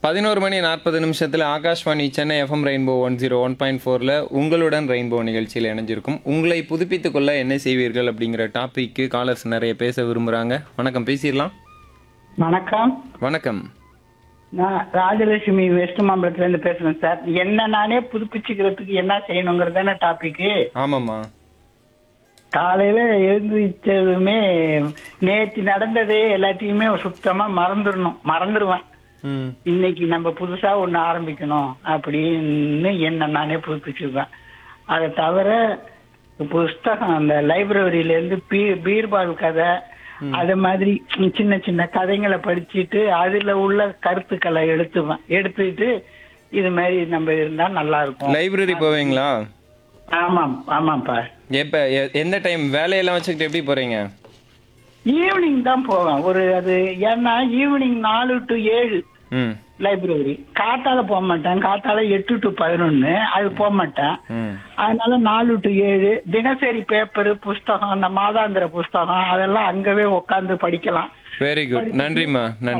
11 மணி 40 நிமிஷத்துல Akashvani Chennai FM rainbow 101.4ல உங்களுடன் rainbow நிகழ்ச்சியில் இணைஞ்சிருக்கும். உங்களை புதுப்பித்துக் கொள்ள என்ன செய்வீர்கள் அப்படிங்கிற டாபிக்கு காலர்ஸ் நிறைய பேச விரும்புறாங்க. வணக்கம், பேசிடலாம். வணக்கம். வணக்கம். நான் ராஜலட்சுமி வெஸ்ட் மாம்பலத்துல இருந்து பேசுறேன் சார். என்ன நானே புதுப்பிச்சுக்கிறதுக்கு என்ன செய்யணுங்கிறதான டாபிக். ஆமாம்மா. காலையில எழுந்திரிச்சதுமே நேற்று நடந்ததே எல்லாத்தையுமே சுத்தமா மறந்துடுவேன். இன்னைக்கு நம்ம புதுசா ஒண்ணு ஆரம்பிக்கணும் அப்படின்னு என்ன நானே புதுப்பிச்சுக்குவேன். அதை தவிர புஸ்தகம் அந்த லைப்ரரியில இருந்து பீர்பால் கதை அது மாதிரி சின்ன சின்ன கதைகளை படிச்சுட்டு அதுல உள்ள கருத்துக்களை எடுத்துட்டு இது மாதிரி நம்ம இருந்தா நல்லா இருக்கும். லைப்ரரி போவீங்களா? ஆமாப்பா. எந்த டைம் வேலையெல்லாம் வச்சுக்கிட்டு எப்படி போறீங்க? ஈவினிங் தான் போவேன். அது ஏன்னா ஈவினிங் 4 to 7 லைப்ரரி. காத்தால போக மாட்டேன். காத்தால 8 to 11 அது போக மாட்டேன். அதனால 4 to 7 தினசரி பேப்பர் புஸ்தகம், அந்த மாதாந்திர புஸ்தகம் அதெல்லாம் அங்கவே உட்காந்து படிக்கலாம். Very good. நன்றிம்மா. நன்றி.